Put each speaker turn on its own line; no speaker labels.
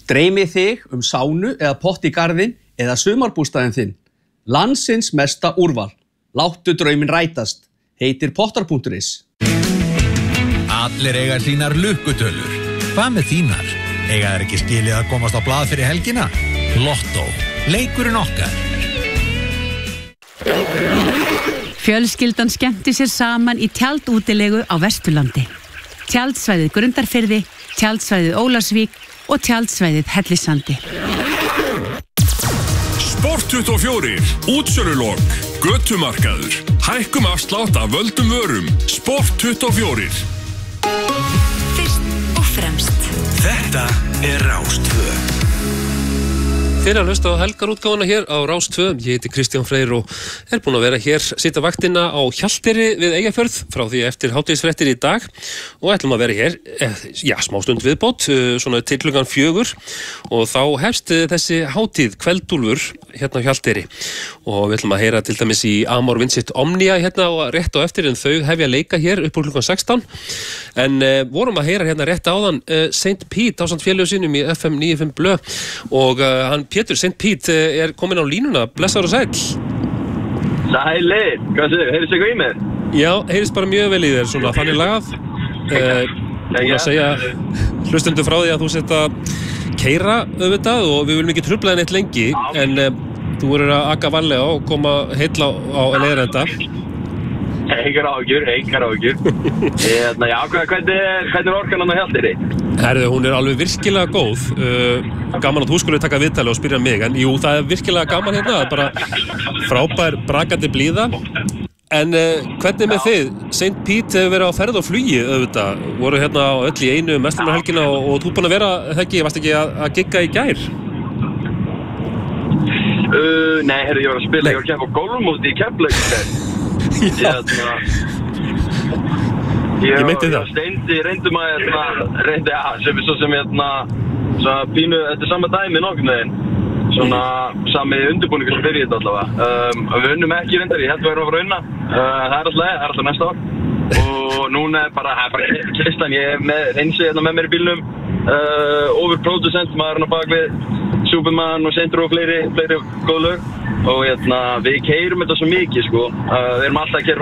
Dreymið þig sánu eða pott í garðinn eða sumarbústaðinn þinn. Landsins mesta úrval. Láttu drauminn rætast. Heitir pottar.is.
Allir eiga sínar lukkutölur. Hvað með þínar? Eiga þær ekki skilið að komast á blað fyrir helgina? Lottó. Leikurinn okkar.
Fjölskyldan skemmti sér saman í tjaldútilegu á Vesturlandi. Tjaldsvæðið Grundarfirði, tjaldsvæðið Ólafsvík og tjaldsvæðið Hellisandi.
Sport 24, útsölulok, götumarkaður, hækkum afslátt af völdum vörum. Sport 24.
Fyrst og fremst.
Þetta Rás 2.
Þið að hlusta á helgarútgáfuna hér á Rás 2. Ég heiti Kristján Freyr og búinn að vera hér, sitja vaktina á Hjalteyri við Eyjafjörð frá því eftir hádegisfréttir í dag og ætlum að vera hér, smá stund viðbót, svona til klukkan 4 og þá hefst þessi hátíð Kveldúlfur hérna á Hjalteyri og við ætlum að heyra til dæmis í Amor Vincit Omnia hérna og rétt á eftir en þau hefja leika hér upp úr klukkan 16 en vorum að heyra hérna rétt áðan St. Pete ásamt félögum sínum í FM 95 Blö og hann Pétur St. Pete kominn á línuna, blessaður og sæll.
Sælir, hvað séu, heyrðist eitthvað í mér?
Já, heyrðist bara mjög vel í þér, svona þannig lagað. Ég að segja hlustendur frá því að þú sett að keyra auðvitað og við viljum ekki trufla þér neitt lengi, en þú verður að aka varlega og koma heilla á leiðarenda.
Engar áhyggjur. Hvernig er orkan hann á Hjalteyri?
Herðu, hún er alveg virkilega góð. Gaman að þú skulle taka viðtali og spyrja mig, en jú, það er virkilega gaman hérna, það er bara frábær brakandi blíða. En hvernig með þið? St. Pete hefur verið á ferð og flugi, auðvitað. Voru hérna á öll í einu mestarmannahelgina og þú búinn að vera, varst ekki að gigga í gær?
Nei, herru, ég var að spila, ég var að keppa á golfmóti í Keflavík.
Ég meinti það.
Steindi reyndum að svo pínu, þetta er sama dæmi nokkurn veginn. Svona sami undirbúningur sem byrjið þetta allavega. Við unnum ekki reyndar, ég held að vera að fara að unna. Það er alltaf næsta ár. Og núna er bara kistan, ég er með reynsi hérna með mér í bílnum. Overproducent, maðurinn á bakvið, Superman og Sendro og fleiri góð lög. Og við keyrum þetta svo mikið, sko. Við erum alltaf að keyra